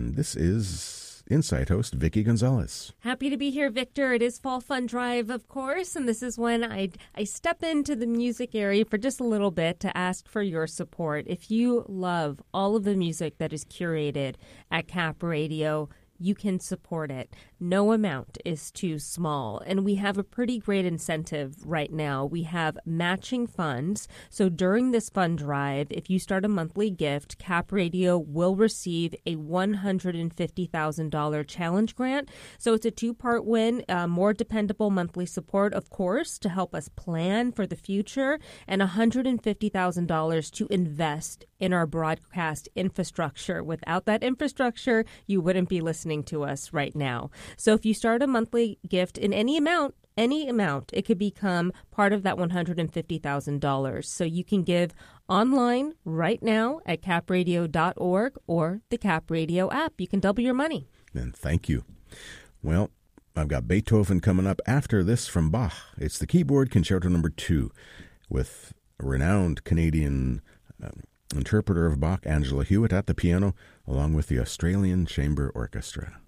and this is Insight host Vicky Gonzalez. Happy to be here, Victor. It is Fall Fun Drive, of course, and this is when I step into the music area for just a little bit to ask for your support. If you love all of the music that is curated at Cap Radio, you can support it. No amount is too small. And we have a pretty great incentive right now. We have matching funds. So during this fund drive, if you start a monthly gift, Cap Radio will receive a $150,000 challenge grant. So it's a two-part win, more dependable monthly support, of course, to help us plan for the future, and $150,000 to invest in our broadcast infrastructure. Without that infrastructure, you wouldn't be listening to us right now. So if you start a monthly gift in any amount, it could become part of that $150,000. So you can give online right now at capradio.org or the Cap Radio app. You can double your money. And thank you. Well, I've got Beethoven coming up after this from Bach. It's the Keyboard Concerto No. 2 with a renowned Canadian interpreter of Bach, Angela Hewitt, at the piano, along with the Australian Chamber Orchestra.